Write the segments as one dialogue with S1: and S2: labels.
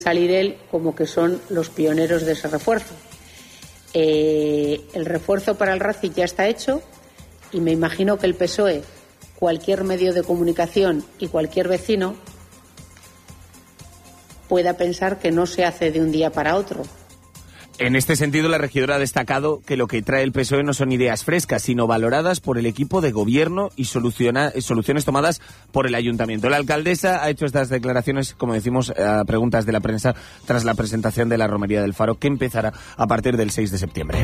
S1: salir él como que son los pioneros de ese refuerzo. El refuerzo para el Racing ya está hecho y me imagino que el PSOE, cualquier medio de comunicación y cualquier vecino pueda pensar que no se hace de un día para otro.
S2: En este sentido, la regidora ha destacado que lo que trae el PSOE no son ideas frescas, sino valoradas por el equipo de gobierno y soluciones tomadas por el ayuntamiento. La alcaldesa ha hecho estas declaraciones, como decimos, a preguntas de la prensa tras la presentación de la Romería del Faro, que empezará a partir del 6 de septiembre.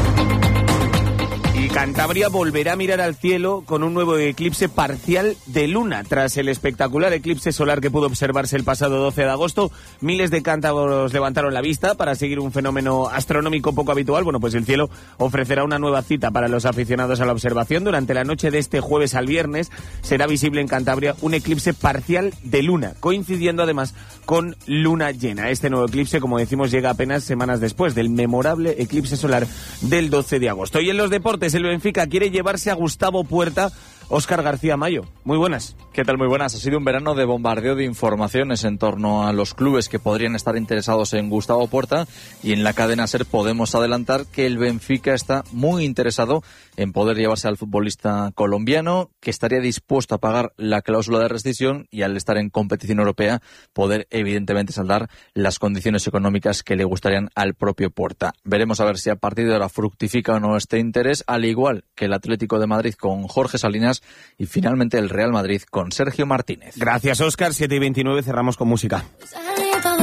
S2: Y Cantabria volverá a mirar al cielo con un nuevo eclipse parcial de luna. Tras el espectacular eclipse solar que pudo observarse el pasado 12 de agosto, miles de cántabros levantaron la vista para seguir un fenómeno astronómico poco habitual. Bueno, pues el cielo ofrecerá una nueva cita para los aficionados a la observación. Durante la noche de este jueves al viernes será visible en Cantabria un eclipse parcial de luna, coincidiendo además con luna llena. Este nuevo eclipse, como decimos, llega apenas semanas después del memorable eclipse solar del 12 de agosto. Y en los deportes, el Benfica quiere llevarse a Gustavo Puerta. Óscar García Mayo, muy buenas.
S3: ¿Qué tal? Muy buenas. Ha sido un verano de bombardeo de informaciones en torno a los clubes que podrían estar interesados en Gustavo Puerta, y en la cadena SER podemos adelantar que el Benfica está muy interesado en poder llevarse al futbolista colombiano, que estaría dispuesto a pagar la cláusula de rescisión y, al estar en competición europea, poder evidentemente saldar las condiciones económicas que le gustarían al propio Puerta. Veremos a ver si a partir de ahora fructifica o no este interés, al igual que el Atlético de Madrid con Jorge Salinas y finalmente el Real Madrid con Sergio Martínez.
S2: Gracias, Óscar. 7:29, cerramos con música.